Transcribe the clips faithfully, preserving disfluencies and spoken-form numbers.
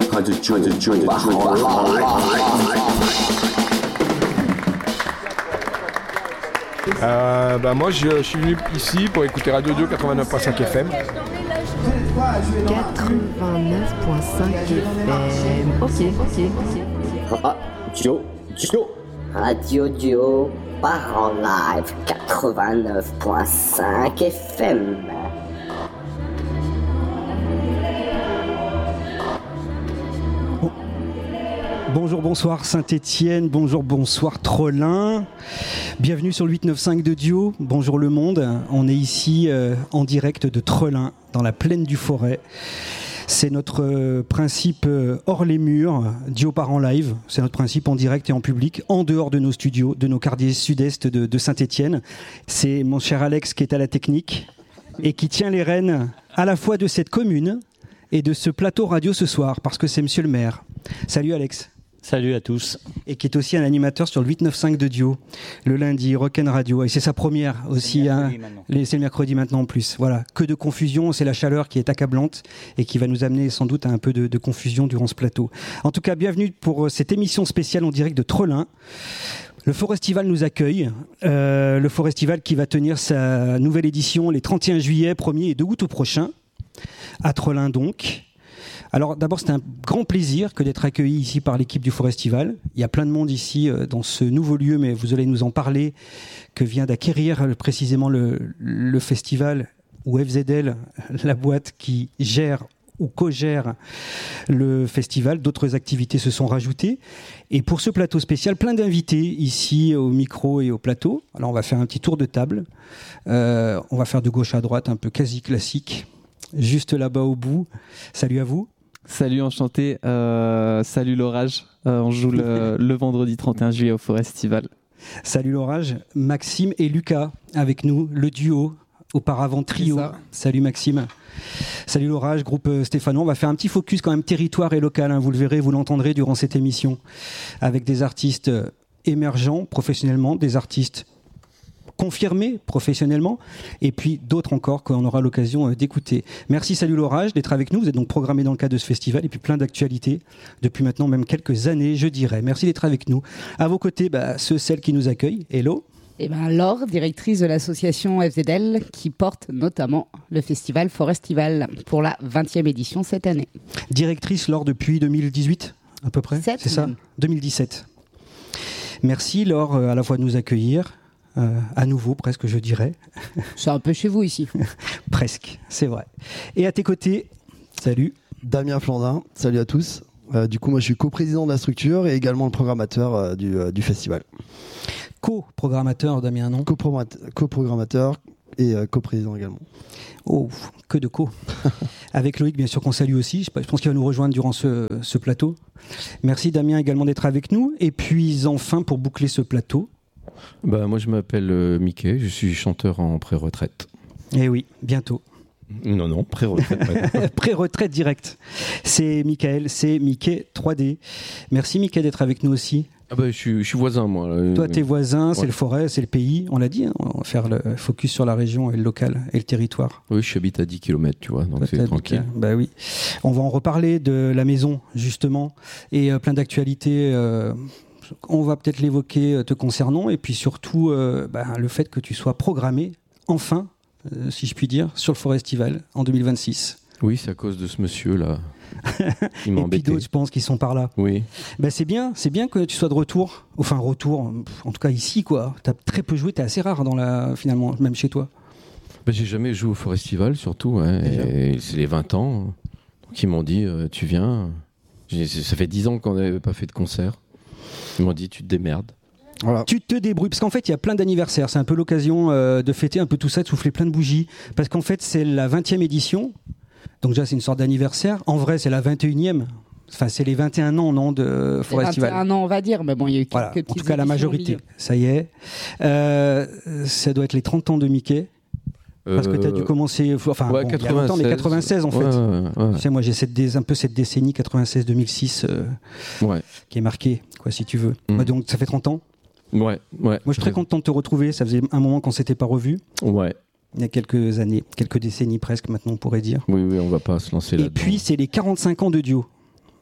Radio Duo, Radio Duo, Radio Euh, bah moi je, je suis venu ici pour écouter Radio Duo quatre-vingt-neuf virgule cinq F M. quatre-vingt-neuf virgule cinq F M. Ok, ok, ok. Radio Duo, Radio Duo, part en live quatre-vingt-neuf virgule cinq F M. Bonjour, bonsoir Saint-Étienne, bonjour, bonsoir Trollin. Bienvenue sur le huit neuf cinq de Duo. Bonjour le monde. On est ici euh, en direct de Trollin, dans la plaine du Forêt. C'est notre euh, principe euh, hors les murs, Duo part en live. C'est notre principe en direct et en public, en dehors de nos studios, de nos quartiers sud-est de, de Saint-Étienne. C'est mon cher Alex qui est à la technique et qui tient les rênes à la fois de cette commune et de ce plateau radio ce soir, parce que c'est monsieur le maire. Salut Alex. Salut à tous. Et qui est aussi un animateur sur le huit neuf cinq de Duo, le lundi, Rock'n Radio. Et c'est sa première aussi. C'est, hein, les, c'est le mercredi maintenant en plus. Voilà, que de confusion, c'est la chaleur qui est accablante et qui va nous amener sans doute à un peu de, de confusion durant ce plateau. En tout cas, bienvenue pour cette émission spéciale en direct de Trollin. Le Forestival nous accueille. Euh, le Forestival qui va tenir sa nouvelle édition les trente et un juillet, premier et deux août prochain, à Trollin donc. Alors d'abord, c'est un grand plaisir que d'être accueilli ici par l'équipe du Forestival. Il y a plein de monde ici euh, dans ce nouveau lieu, mais vous allez nous en parler, que vient d'acquérir euh, précisément le, le festival, ou F Z L, la boîte qui gère ou co-gère le festival. D'autres activités se sont rajoutées. Et pour ce plateau spécial, plein d'invités ici au micro et au plateau. Alors on va faire un petit tour de table. Euh, on va faire de gauche à droite, un peu quasi classique. Juste là-bas au bout. Salut à vous. Salut, enchanté. Euh, salut l'orage. Euh, on joue le, le vendredi trente et un juillet au Forestival. Salut l'orage. Maxime et Lucas avec nous, le duo, auparavant trio. Salut Maxime. Salut l'orage, groupe Stéphano. On va faire un petit focus quand même territoire et local. Hein. Vous le verrez, vous l'entendrez durant cette émission. Avec des artistes émergents professionnellement, des artistes confirmés professionnellement, et puis d'autres encore qu'on aura l'occasion d'écouter. Merci, salut l'orage, d'être avec nous. Vous êtes donc programmé dans le cadre de ce festival, et puis plein d'actualités, depuis maintenant même quelques années, je dirais. Merci d'être avec nous. À vos côtés, bah, ceux, celles qui nous accueillent. Hello. Eh ben, Laure, directrice de l'association F Z L, qui porte notamment le festival Forestival pour la vingtième édition cette année. Directrice, Laure, depuis deux mille dix-huit, à peu près. sept, c'est ça, même. deux mille dix-sept. Merci, Laure, à la fois de nous accueillir. Euh, à nouveau, presque, je dirais. C'est un peu chez vous ici. Presque, c'est vrai. Et à tes côtés, salut. Damien Flandin, salut à tous. Euh, du coup, moi, je suis coprésident de la structure et également le programmateur euh, du, euh, du festival. Co-programmateur, Damien, non ? Co-programmateur et euh, coprésident également. Oh, que de co. Avec Loïc, bien sûr, qu'on salue aussi. Je pense qu'il va nous rejoindre durant ce, ce plateau. Merci, Damien, également d'être avec nous. Et puis, enfin, pour boucler ce plateau, Bah, moi, je m'appelle euh, Mickey, je suis chanteur en pré-retraite. Eh oui, bientôt. Non, non, pré-retraite. Pré-retraite directe. C'est Michael, c'est Mickey trois D. Merci Mickey d'être avec nous aussi. Ah bah, je, suis, je suis voisin, moi. Toi, t'es voisin, c'est ouais. le forêt, c'est le pays. On l'a dit, hein, on va faire le focus sur la région et le local et le territoire. Oui, je habite à dix kilomètres, tu vois, donc Toi, c'est tranquille. À... Bah oui. On va en reparler de la maison, justement, et euh, plein d'actualités... Euh... On va peut-être l'évoquer te concernant, et puis surtout euh, bah, le fait que tu sois programmé, enfin, euh, si je puis dire, sur le Forestival en deux mille vingt-six. Oui, c'est à cause de ce monsieur-là. Il m'a et embêté. puis d'autres, je pense, qui sont par là. Oui. Bah, c'est bien, c'est bien que tu sois de retour, enfin retour, en tout cas ici, quoi. Tu as très peu joué, tu es assez rare dans la, finalement, même chez toi. Bah, j'ai jamais joué au Forestival, surtout, hein, et c'est les vingt ans. Donc ils m'ont dit, euh, tu viens. J'ai, ça fait dix ans qu'on n'avait pas fait de concert. Ils m'ont dit, tu te démerdes. Voilà. Tu te débrouilles, parce qu'en fait il y a plein d'anniversaires, c'est un peu l'occasion euh, de fêter un peu tout ça, de souffler plein de bougies, parce qu'en fait c'est la vingtième édition, donc déjà c'est une sorte d'anniversaire, en vrai c'est la vingt et unième, enfin c'est les vingt et un ans non, de Forestival. vingt et un ans on va dire, mais bon il y a eu quelques voilà, petites en tout cas la majorité, ça y est. Euh, ça doit être les trente ans de Mickey. Parce que tu as dû commencer, enfin, ouais, bon, il y a longtemps, mais quatre-vingt-seize en fait. Ouais, ouais, ouais. Tu sais, moi j'ai cette, un peu cette décennie quatre-vingt-seize deux mille six euh, ouais. qui est marquée, quoi, si tu veux. Mm. Bah, donc ça fait trente ans. Ouais, ouais. Moi je suis très content de te retrouver, ça faisait un moment qu'on ne s'était pas revus. Ouais. Il y a quelques années, quelques décennies presque maintenant on pourrait dire. Oui, oui, on va pas se lancer là. Et puis c'est les quarante-cinq ans de Duo.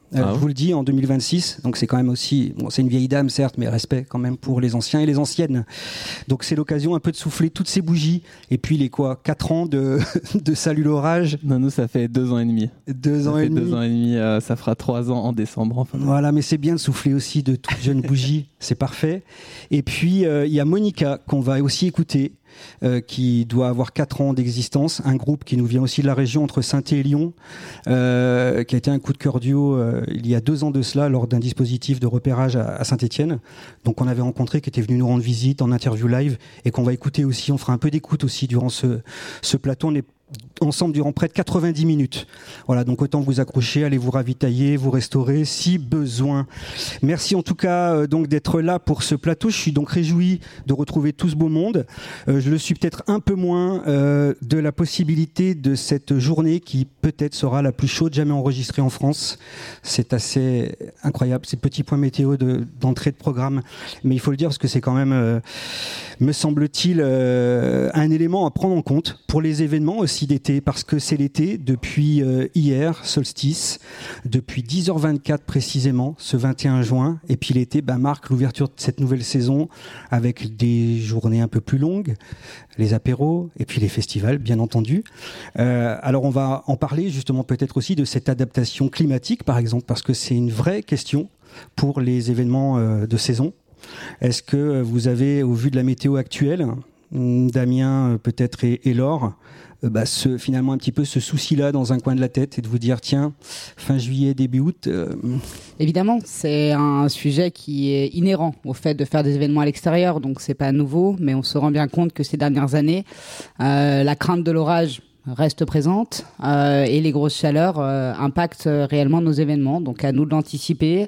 Euh, Ah je ouais. vous le dis, en deux mille vingt-six, donc c'est quand même aussi, bon, c'est une vieille dame certes, mais respect quand même pour les anciens et les anciennes. Donc c'est l'occasion un peu de souffler toutes ces bougies. Et puis les quoi, quatre ans de, de Salut l'orage. Non, nous, ça fait deux ans et demi. Deux ça ans fait et demi. Deux ans et demi, euh, ça fera trois ans en décembre. Enfin. Voilà, mais c'est bien de souffler aussi de toutes jeunes bougies, c'est parfait. Et puis euh, il y a Monica qu'on va aussi écouter. Euh, qui doit avoir quatre ans d'existence, un groupe qui nous vient aussi de la région entre Saint-Étienne et Lyon, euh, qui a été un coup de cœur duo euh, il y a deux ans de cela lors d'un dispositif de repérage à, à Saint-Étienne. Donc on avait rencontré, qui était venu nous rendre visite en interview live et qu'on va écouter aussi. On fera un peu d'écoute aussi durant ce, ce plateau. On est ensemble durant près de quatre-vingt-dix minutes. Voilà, donc autant vous accrocher, allez vous ravitailler, vous restaurer si besoin. Merci en tout cas euh, donc d'être là pour ce plateau. Je suis donc réjoui de retrouver tout ce beau monde. Euh, je le suis peut-être un peu moins euh, de la possibilité de cette journée qui peut-être sera la plus chaude jamais enregistrée en France. C'est assez incroyable, ces petits points météo de, d'entrée de programme. Mais il faut le dire parce que c'est quand même, euh, me semble-t-il, euh, un élément à prendre en compte pour les événements aussi d'été, parce que c'est l'été depuis euh, hier, solstice, depuis dix heures vingt-quatre précisément, ce vingt et un juin, et puis l'été bah, marque l'ouverture de cette nouvelle saison avec des journées un peu plus longues, les apéros, et puis les festivals, bien entendu. Euh, alors on va en parler justement peut-être aussi de cette adaptation climatique, par exemple, parce que c'est une vraie question pour les événements euh, de saison. Est-ce que vous avez, au vu de la météo actuelle, Damien peut-être et, et Laure, euh, bah, ce, finalement un petit peu ce souci-là dans un coin de la tête et de vous dire tiens, fin juillet, début août. Euh... Évidemment, c'est un sujet qui est inhérent au fait de faire des événements à l'extérieur, donc c'est pas nouveau, mais on se rend bien compte que ces dernières années, euh, la crainte de l'orage reste présente euh, et les grosses chaleurs euh, impactent réellement nos événements, donc à nous de l'anticiper,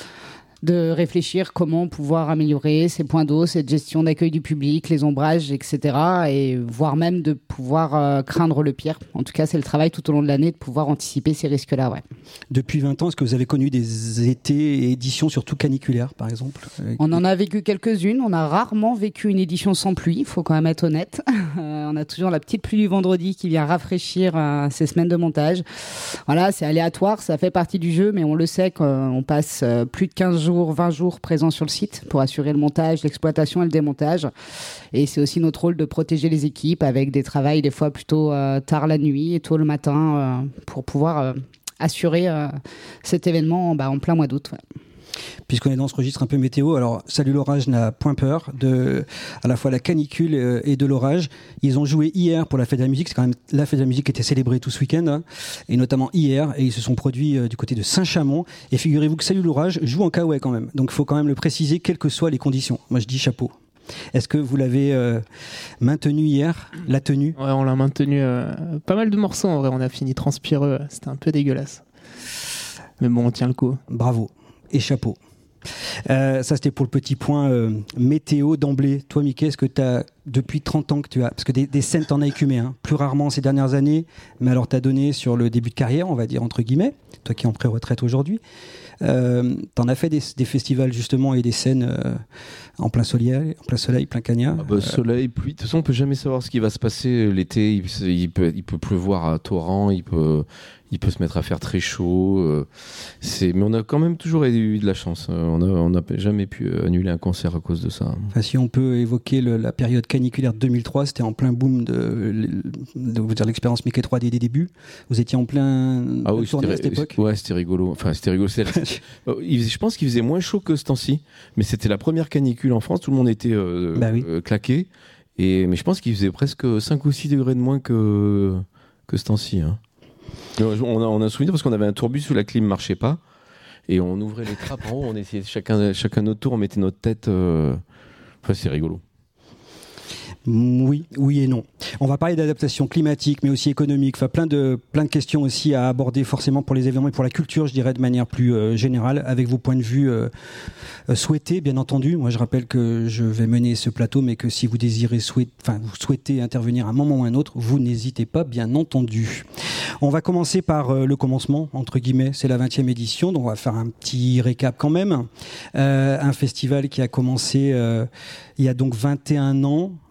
de réfléchir comment pouvoir améliorer ces points d'eau, cette gestion d'accueil du public, les ombrages, et cetera. Et voire même de pouvoir euh, craindre le pire. En tout cas, c'est le travail tout au long de l'année de pouvoir anticiper ces risques-là. Ouais. Depuis vingt ans, est-ce que vous avez connu des étés et éditions surtout caniculaires, par exemple ? On en a vécu quelques-unes. On a rarement vécu une édition sans pluie, il faut quand même être honnête. Euh, on a toujours la petite pluie du vendredi qui vient rafraîchir euh, ces semaines de montage. Voilà, c'est aléatoire, ça fait partie du jeu, mais on le sait qu'on passe euh, plus de quinze jours vingt jours présents sur le site pour assurer le montage, l'exploitation et le démontage. Et c'est aussi notre rôle de protéger les équipes avec des travails des fois plutôt euh, tard la nuit et tôt le matin euh, pour pouvoir euh, assurer euh, cet événement bah, en plein mois d'août. Ouais. Puisqu'on est dans ce registre un peu météo, alors Salut l'orage n'a point peur de à la fois la canicule et de l'orage. Ils ont joué hier pour la fête de la musique, c'est quand même la fête de la musique qui était célébrée tout ce week-end, hein, et notamment hier, et ils se sont produits euh, du côté de Saint-Chamond. Et figurez-vous que Salut l'orage joue en Kawaii quand même, donc il faut quand même le préciser, quelles que soient les conditions. Moi je dis chapeau. Est-ce que vous l'avez euh, maintenu hier, la tenue ? Ouais, on l'a maintenu. Euh, pas mal de morceaux en vrai, on a fini transpireux, c'était un peu dégueulasse. Mais bon, on tient le coup. Bravo et chapeau. Euh, ça c'était pour le petit point euh, météo d'emblée. Toi Mickey, est-ce que tu as depuis trente ans que tu as, parce que des, des scènes t'en as écumé, hein, plus rarement ces dernières années, mais alors tu as donné sur le début de carrière, on va dire entre guillemets, toi qui es en pré-retraite aujourd'hui, euh, tu en as fait des, des festivals justement et des scènes euh, en plein soleil, en plein soleil, plein cagnard. Ah bah, soleil, pluie, de toute façon on peut jamais savoir ce qui va se passer l'été, il, il, peut, il peut pleuvoir à torrent, il peut... Il peut se mettre à faire très chaud. Euh, c'est... Mais on a quand même toujours eu de la chance. Euh, on n'a jamais pu annuler un concert à cause de ça. Enfin, si on peut évoquer le, la période caniculaire de deux mille trois, c'était en plein boom de, de, de, de l'expérience Mickey trois D des débuts. Vous étiez en plein ah oui, tournée à cette époque. Ouais, c'était rigolo. Enfin, c'était rigolo. C'était... Je pense qu'il faisait moins chaud que ce temps-ci. Mais c'était la première canicule en France. Tout le monde était euh, bah oui. euh, claqué. Et... Mais je pense qu'il faisait presque cinq ou six degrés de moins que, que ce temps-ci. Hein. On a, on a un souvenir parce qu'on avait un tourbus où la clim marchait pas et on ouvrait les trappes en haut, on essayait chacun, chacun notre tour, on mettait notre tête. Euh... Enfin, c'est rigolo. Oui, oui et non. On va parler d'adaptation climatique, mais aussi économique. Enfin, plein de, plein de questions aussi à aborder forcément pour les événements et pour la culture, je dirais, de manière plus euh, générale, avec vos points de vue euh, euh, souhaités, bien entendu. Moi, je rappelle que je vais mener ce plateau, mais que si vous désirez, souhait, enfin, vous souhaitez intervenir à un moment ou à un autre, vous n'hésitez pas, bien entendu. On va commencer par euh, le commencement, entre guillemets. C'est la vingtième édition, donc on va faire un petit récap quand même. Euh, un festival qui a commencé euh, il y a donc vingt et un ans.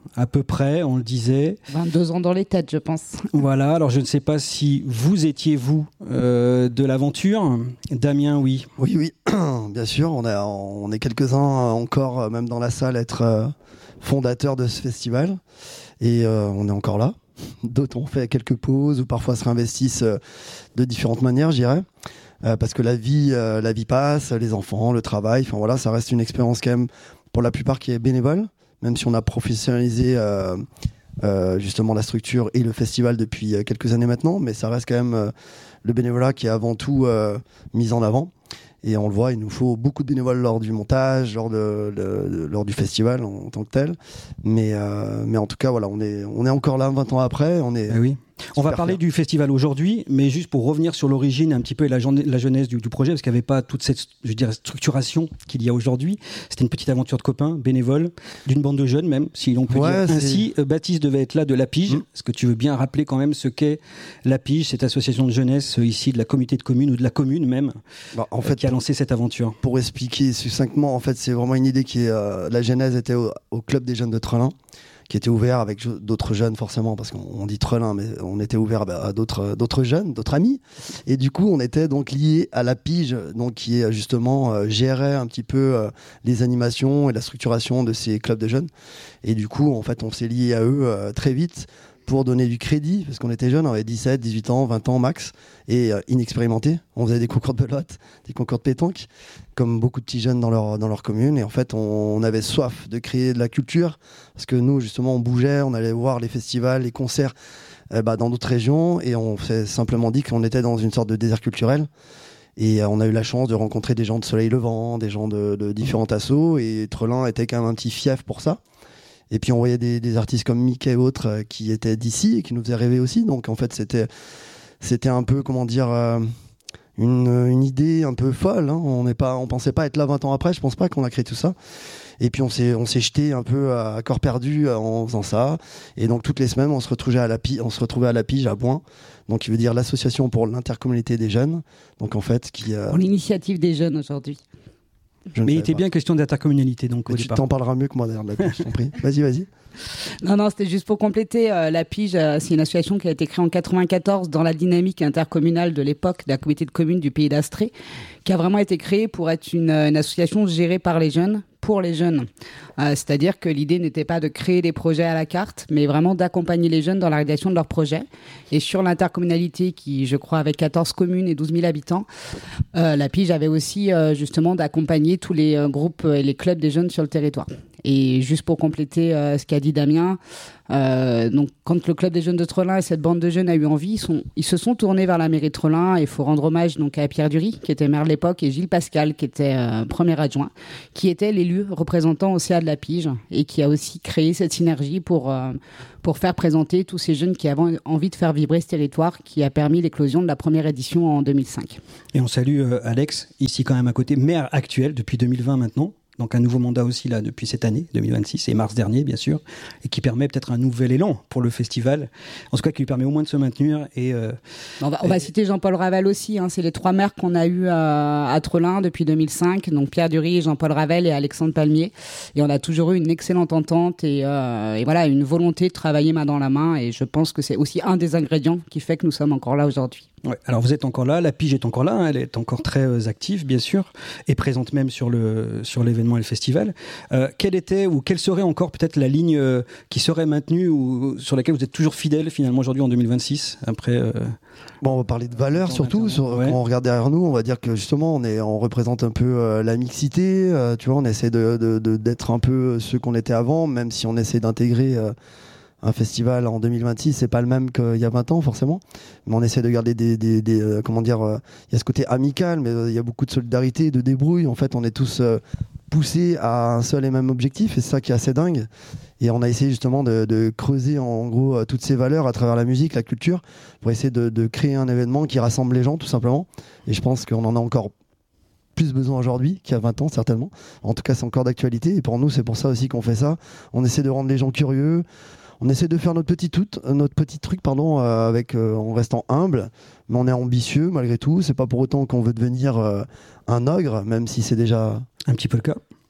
à peu près, on le disait. vingt-deux ans dans les têtes, je pense. Voilà, alors je ne sais pas si vous étiez, vous, euh, de l'aventure. Damien, oui. Oui, oui, bien sûr. On, a, on est quelques-uns encore, même dans la salle, à être euh, fondateurs de ce festival. Et euh, on est encore là. D'autres ont fait quelques pauses ou parfois se réinvestissent euh, de différentes manières, je dirais. Euh, parce que la vie, euh, la vie passe, les enfants, le travail, enfin voilà, ça reste une expérience quand même pour la plupart qui est bénévole, même si on a professionnalisé euh, euh, justement la structure et le festival depuis quelques années maintenant, mais ça reste quand même euh, le bénévolat qui est avant tout euh, mis en avant. Et on le voit, il nous faut beaucoup de bénévoles lors du montage, lors, de, de, de, lors du festival en, en tant que tel. Mais, euh, mais en tout cas, voilà, on est, on est encore là vingt ans après. On est ah oui. On va parler fier. du festival aujourd'hui, mais juste pour revenir sur l'origine un petit peu et la, la genèse du, du projet, parce qu'il n'y avait pas toute cette je dirais, structuration qu'il y a aujourd'hui. C'était une petite aventure de copains, bénévoles, d'une bande de jeunes même, si l'on peut ouais, dire ainsi. Euh, Baptiste devait être là de La Pige. Mmh. Est-ce que tu veux bien rappeler quand même ce qu'est La Pige, cette association de jeunesse euh, ici de la communauté de communes ou de la commune même, bah, en euh, fait, qui a lancé cette aventure? Pour expliquer succinctement, en fait, c'est vraiment une idée qui est... Euh, la genèse était au, au Club des jeunes de Trelin, qui était ouvert avec d'autres jeunes forcément, parce qu'on dit Trelin, mais on était ouvert à d'autres d'autres jeunes, d'autres amis. Et du coup, on était donc liés à La Pige, donc qui est justement euh, gérait un petit peu euh, les animations et la structuration de ces clubs de jeunes. Et du coup, en fait, on s'est liés à eux euh, très vite pour donner du crédit, parce qu'on était jeunes, on avait dix-sept, dix-huit ans, vingt ans max, et euh, inexpérimentés. On faisait des concours de belote, des concours de pétanque, comme beaucoup de petits jeunes dans leur, dans leur commune. Et en fait, on, on avait soif de créer de la culture, parce que nous, justement, on bougeait, on allait voir les festivals, les concerts euh, bah, dans d'autres régions, et on s'est simplement dit qu'on était dans une sorte de désert culturel. Et euh, on a eu la chance de rencontrer des gens de Soleil Levant, des gens de, de différents assos, et Trelin était quand même un petit fief pour ça. Et puis on voyait des, des artistes comme Mickey et autres euh, qui étaient d'ici et qui nous faisaient rêver aussi. Donc en fait c'était c'était un peu comment dire euh, une, une idée un peu folle. Hein. On n'est pas on pensait pas être là vingt ans après. Je pense pas qu'on a créé tout ça. Et puis on s'est on s'est jeté un peu à corps perdu en faisant ça. Et donc toutes les semaines on se retrouvait à la Pige, on se retrouvait à la Pige à Boin. Donc qui veut dire l'association pour l'intercommunalité des jeunes. Donc en fait qui euh... pour l'initiative des jeunes aujourd'hui. Mais il était bien question d'intercommunalité, donc au tu départ. t'en parleras mieux que moi d'ailleurs, je t'en prie. Vas-y, vas-y. Non, non, c'était juste pour compléter. Euh, la Pige, euh, c'est une association qui a été créée en quatre-vingt-quatorze dans la dynamique intercommunale de l'époque de la communauté de communes du Pays d'Astrée, qui a vraiment été créée pour être une, une association gérée par les jeunes, pour les jeunes. Euh, c'est-à-dire que l'idée n'était pas de créer des projets à la carte, mais vraiment d'accompagner les jeunes dans la réalisation de leurs projets. Et sur l'intercommunalité, qui, je crois, avait quatorze communes et douze mille habitants, euh, la Pige avait aussi euh, justement d'accompagner tous les euh, groupes et les clubs des jeunes sur le territoire. Et juste pour compléter euh, ce qu'a dit Damien, euh, donc quand le club des jeunes de Trelin et cette bande de jeunes a eu envie, ils, sont, ils se sont tournés vers la mairie de Trelin. Et il faut rendre hommage donc à Pierre Dury, qui était maire de l'époque, et Gilles Pascal, qui était euh, premier adjoint, qui était l'élu représentant au C A de la Pige et qui a aussi créé cette synergie pour, euh, pour faire présenter tous ces jeunes qui avaient envie de faire vibrer ce territoire, qui a permis l'éclosion de la première édition en deux mille cinq. Et on salue euh, Alex, ici quand même à côté, maire actuel depuis deux mille vingt maintenant. Donc un nouveau mandat aussi là depuis cette année, deux mille vingt-six, et mars dernier bien sûr, et qui permet peut-être un nouvel élan pour le festival, en tout cas qui lui permet au moins de se maintenir. Et, euh, on va, on va et... citer Jean-Paul Ravel aussi, hein, c'est les trois maires qu'on a eu à, à Trelin depuis deux mille cinq, donc Pierre Dury, Jean-Paul Ravel et Alexandre Palmier, et on a toujours eu une excellente entente et, euh, et voilà, une volonté de travailler main dans la main, et je pense que c'est aussi un des ingrédients qui fait que nous sommes encore là aujourd'hui. Ouais, alors vous êtes encore là, la Pige est encore là, hein, elle est encore très euh, active bien sûr, et présente même sur, le, sur l'événement et le festival. Euh, quelle était ou quelle serait encore peut-être la ligne euh, qui serait maintenue ou sur laquelle vous êtes toujours fidèle finalement aujourd'hui en deux mille vingt-six après euh... Bon, on va parler de valeurs surtout. Sur, ouais. Quand on regarde derrière nous, on va dire que justement on, est, on représente un peu euh, la mixité, euh, tu vois, on essaie de, de, de, d'être un peu ceux qu'on était avant, même si on essaie d'intégrer... Euh, un festival en deux mille vingt-six, c'est pas le même qu'il y a vingt ans forcément, mais on essaie de garder des, des, des euh, comment dire, il euh, y a ce côté amical, mais il euh, y a beaucoup de solidarité, de débrouille. En fait, on est tous euh, poussés à un seul et même objectif, et c'est ça qui est assez dingue. Et on a essayé justement de, de creuser en gros euh, toutes ces valeurs à travers la musique, la culture, pour essayer de, de créer un événement qui rassemble les gens tout simplement. Et je pense qu'on en a encore plus besoin aujourd'hui qu'il y a vingt ans certainement. En tout cas, c'est encore d'actualité, et pour nous, c'est pour ça aussi qu'on fait ça. On essaie de rendre les gens curieux. On essaie de faire notre petit, tout, notre petit truc pardon, euh, avec, euh, en restant humble, mais on est ambitieux malgré tout. C'est pas pour autant qu'on veut devenir euh, un ogre, même si c'est déjà un petit peu le cas.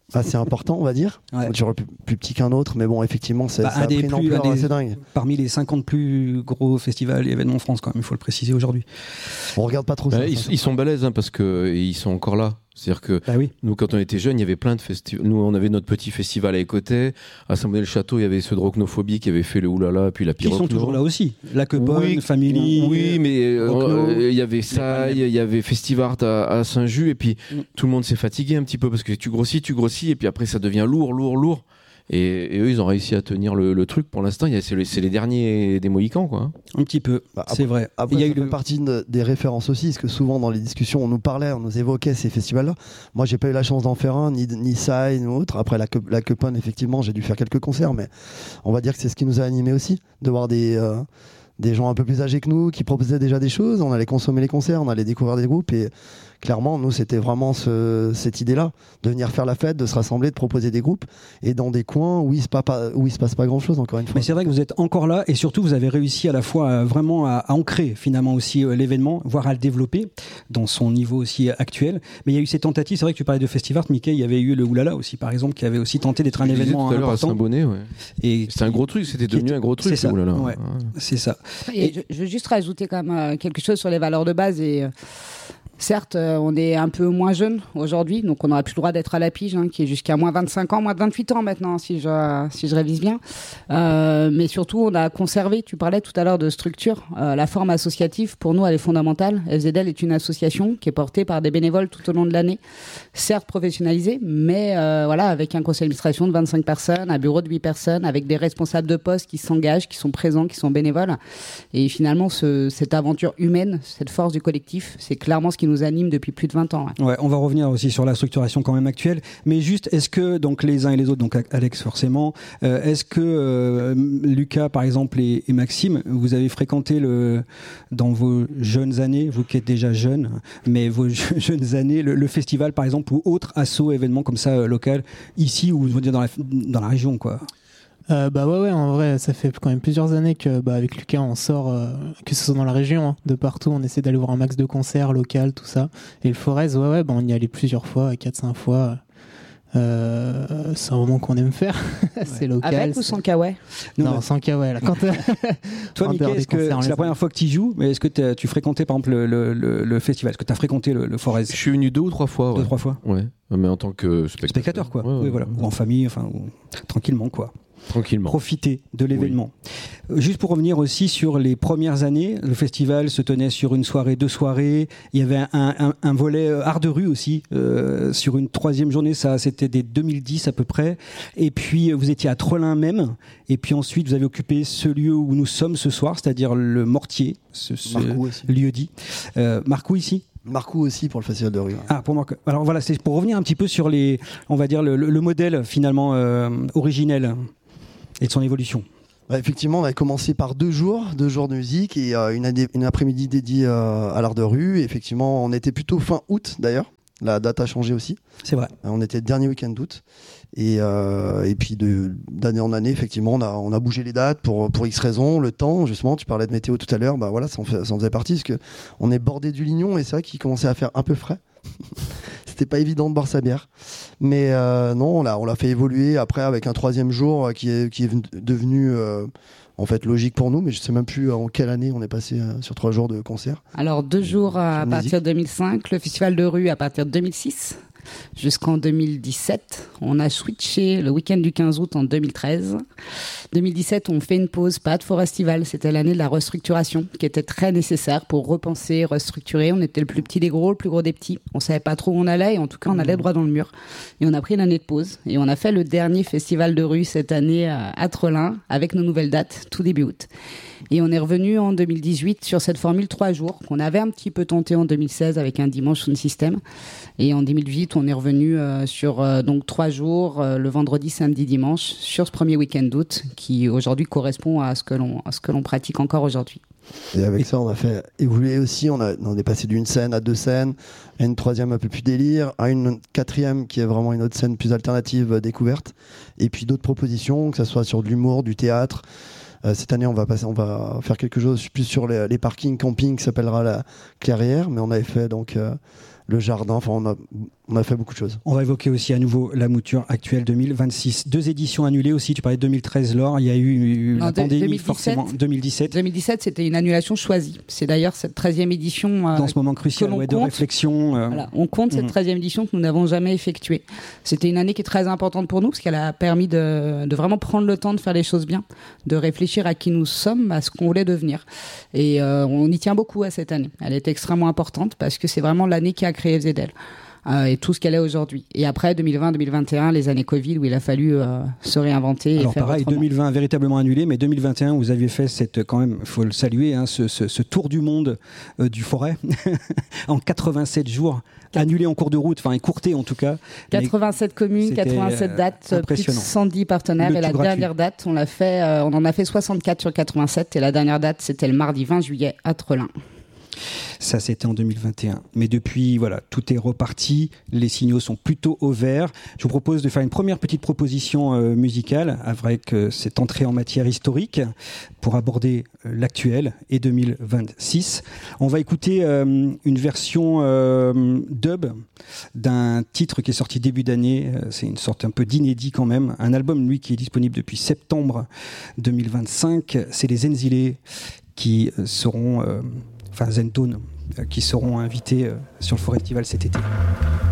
assez important, on va dire. Ouais. Toujours plus, plus petit qu'un autre, mais bon, effectivement, c'est, Bah, ça un a des pris une plus- ampleur un des- assez dingue. Parmi les cinquante plus gros festivals et événements en France, quand même, il faut le préciser aujourd'hui. On regarde pas trop Bah, ça. ils, ça. ils sont balèzes hein, parce que ils sont encore là. C'est-à-dire que Bah oui. nous, quand on était jeunes, il y avait plein de festivals. Nous, on avait notre petit festival à Écoutey. À Saint-Bonnet-le-Château, il y avait ceux de Rocknophobie qui avaient fait le oulala, puis la Qui sont Pyrochno. toujours là aussi. La Queponne, Oui, Family. Oui, mais euh, Rockno. euh, il y avait ça, il y avait Festivart à, à Saint-Just, et puis Mm. tout le monde s'est fatigué un petit peu parce que tu grossis, tu grossis, et puis après ça devient lourd, lourd, lourd. Et, et eux, ils ont réussi à tenir le, le truc. Pour l'instant, il y a- c'est, les, c'est les derniers des Mohicans, quoi. Un petit peu, Bah, c'est vrai. Après, Il y a ça eu fait le- partie de- des références aussi, parce que souvent dans les discussions, on nous parlait, on nous évoquait ces festivals-là. Moi, j'ai pas eu la chance d'en faire un, ni, ni Sai, ni autre. Après, la, Cup- la Cupon, effectivement, j'ai dû faire quelques concerts, mais on va dire que c'est ce qui nous a animés aussi, de voir des, euh, des gens un peu plus âgés que nous qui proposaient déjà des choses. On allait consommer les concerts, on allait découvrir des groupes, et clairement, nous, c'était vraiment ce- cette idée-là, de venir faire la fête, de se rassembler, de proposer des groupes, et dans des coins où il se, pa- pas, où il se passe pas grand-chose, encore une fois. Mais c'est vrai que vous êtes encore là et surtout vous avez réussi à la fois à, vraiment à, à ancrer finalement aussi euh, l'événement, voire à le développer dans son niveau aussi actuel. Mais il y a eu ces tentatives, c'est vrai que tu parlais de Festivart, Mickey, il y avait eu le Oulala aussi par exemple qui avait aussi tenté d'être un Je disais événement tout à l'heure à important. Saint-Bonnet, ouais. Et C'était un gros truc, c'était qui devenu était- un gros truc. c'est ça, le oulala. ouais. C'est ça. Et je, je veux juste rajouter quand même euh, quelque chose sur les valeurs de base. Et euh, certes, euh, on est un peu moins jeune aujourd'hui, donc on n'aura plus le droit d'être à la pige, hein, qui est jusqu'à moins vingt-cinq ans, moins vingt-huit ans maintenant, si je, si je révise bien. Euh, mais surtout, on a conservé, tu parlais tout à l'heure de structure, euh, la forme associative, pour nous, elle est fondamentale. F Z L est une association qui est portée par des bénévoles tout au long de l'année, certes professionnalisée, mais euh, voilà, avec un conseil d'administration de vingt-cinq personnes, un bureau de huit personnes, avec des responsables de poste qui s'engagent, qui sont présents, qui sont bénévoles. Et finalement, ce, cette aventure humaine, cette force du collectif, c'est clairement ce qui nous anime depuis plus de vingt ans. Ouais. Ouais, on va revenir aussi sur la structuration quand même actuelle, mais juste est-ce que donc les uns et les autres, donc Alex forcément, euh, est-ce que euh, Lucas par exemple et, et Maxime, vous avez fréquenté le dans vos jeunes années, vous qui êtes déjà jeunes, mais vos jeunes années, le, le festival par exemple ou autre asso événement comme ça euh, local ici ou je veux dire dans la dans la région quoi. Euh, bah ouais, ouais, en vrai, ça fait quand même plusieurs années que bah, avec Lucas, on sort, euh, que ce soit dans la région, hein, de partout, on essaie d'aller voir un max de concerts local, tout ça. Et le Forez, ouais, ouais, bah, on y allait plusieurs fois, quatre cinq fois. Euh, c'est un moment qu'on aime faire. C'est local. Avec ou c'est- sans kawaii? Non, ouais. sans kawaii. Là. Quand Toi, en Mickey, dehors des est-ce que concerts, on c'est les la première fois que tu y joues, mais est-ce que t'as- tu fréquentais par exemple le, le, le, le festival? Est-ce que tu as fréquenté le, le Forez Je suis venu deux ou trois fois. deux Ouais. trois fois? Ouais. Mais en tant que spectateur. Spectateur quoi. Ouais, ouais, Oui, voilà. ouais. Ou en famille, enfin, ou- tranquillement quoi. Tranquillement. Profiter de l'événement. Euh, Juste pour revenir aussi sur les premières années, le festival se tenait sur une soirée, deux soirées. Il y avait un, un, un volet euh, art de rue aussi euh, sur une troisième journée. Ça, c'était dès deux mille dix à peu près. Et puis euh, vous étiez à Trelin même. Et puis ensuite vous avez occupé ce lieu où nous sommes ce soir, c'est-à-dire le Mortier, ce, ce Marcou aussi. lieu dit. Euh, Marcou ici. Marcou aussi pour le festival de rue. ouais. Ah, pour Marc. Alors voilà, c'est pour revenir un petit peu sur les, on va dire le, le, le modèle finalement euh, originel et de son évolution. Bah, effectivement, on a commencé par deux jours, deux jours de musique et euh, une, année- une après-midi dédiée euh, à l'art de rue. Et effectivement, on était plutôt fin août d'ailleurs. La date a changé aussi. C'est vrai. Euh, On était le dernier week-end d'août. Et, euh, et puis de, d'année en année, effectivement, on a, on a bougé les dates pour, pour X raisons. Le temps, justement, tu parlais de météo tout à l'heure, bah voilà, ça en, fait- ça en faisait partie parce que on est bordé du Lignon et c'est vrai qu'il commençait à faire un peu frais. C'était pas évident de boire sa bière. Mais euh, non, on l'a, on l'a fait évoluer après avec un troisième jour euh, qui est, qui est venu- devenu euh, en fait logique pour nous. Mais je sais même plus en quelle année on est passé euh, sur trois jours de concert. Alors, deux jours à Amnésie. partir de deux mille cinq, le festival de rue à partir de deux mille six, jusqu'en deux mille dix-sept. On a switché le week-end du quinze août en deux mille treize. deux mille dix-sept, on fait une pause, pas de Forestival. C'était l'année de la restructuration qui était très nécessaire pour repenser, restructurer. On était le plus petit des gros, le plus gros des petits. On savait pas trop où on allait et en tout cas, on allait droit dans le mur. Et on a pris une année de pause et on a fait le dernier festival de rue cette année à Trelin avec nos nouvelles dates, tout début août. Et on est revenu en deux mille dix-huit sur cette formule trois jours qu'on avait un petit peu tenté en deux mille seize avec un dimanche sound system. Et en deux mille dix-huit, on est revenu euh, sur euh, donc trois jours, euh, le vendredi, samedi, dimanche, sur ce premier week-end d'août qui aujourd'hui correspond à ce que l'on, à ce que l'on pratique encore aujourd'hui. Et avec ça, on a fait évoluer aussi. On, a, on est passé d'une scène à deux scènes, à une troisième un peu plus délire, à une quatrième qui est vraiment une autre scène plus alternative, euh, découverte. Et puis d'autres propositions, que ce soit sur de l'humour, du théâtre. Euh, cette année, on va, passer, on va faire quelque chose plus sur les, les parkings camping qui s'appellera la Clairière. Mais on avait fait donc euh, le jardin. Enfin, on a, on a fait beaucoup de choses. On va évoquer aussi à nouveau la mouture actuelle deux mille vingt-six. Deux éditions annulées aussi. Tu parlais de deux mille treize, Laure. Il y a eu Non, la de- pandémie, deux mille dix-sept. forcément. deux mille dix-sept. deux mille dix-sept, c'était une annulation choisie. C'est d'ailleurs cette treizième édition. euh, Dans ce moment que crucial l'on ouais, de compte. réflexion. euh, Voilà, on compte cette Mhm. treizième édition que nous n'avons jamais effectuée. C'était une année qui est très importante pour nous parce qu'elle a permis de, de vraiment prendre le temps de faire les choses bien, de réfléchir à qui nous sommes, à ce qu'on voulait devenir. Et euh, on y tient beaucoup à cette année. Elle est extrêmement importante parce que c'est vraiment l'année qui a créé Zedel. Euh, et tout ce qu'elle est aujourd'hui. Et après, deux mille vingt deux mille vingt et un, les années Covid, où il a fallu euh, se réinventer et Alors faire pareil, autrement. deux mille vingt véritablement annulé, mais deux mille vingt et un, vous aviez fait cette, quand même, faut le saluer, hein, ce, ce, ce tour du monde euh, du forêt en quatre-vingt-sept jours, annulé en cours de route, enfin écourté en tout cas. Mais quatre-vingt-sept communes, c'était, quatre-vingt-sept euh, dates, plus de impressionnant. cent dix partenaires. Le Et la tout gratuit. dernière date, on l'a fait, euh, on en a fait soixante-quatre sur quatre-vingt-sept. Et la dernière date, c'était le mardi vingt juillet à Trelin. Ça, c'était en deux mille vingt et un. Mais depuis, voilà, tout est reparti. Les signaux sont plutôt au vert. Je vous propose de faire une première petite proposition euh, musicale avec euh, cette entrée en matière historique pour aborder euh, l'actuel et deux mille vingt-six. On va écouter euh, une version euh, dub d'un titre qui est sorti début d'année. Euh, C'est une sorte un peu d'inédit quand même. Un album, lui, qui est disponible depuis septembre deux mille vingt-cinq. C'est les Zenzile qui euh, seront... Euh, enfin Zentone, euh, qui seront invités euh, sur le Forestival cet été.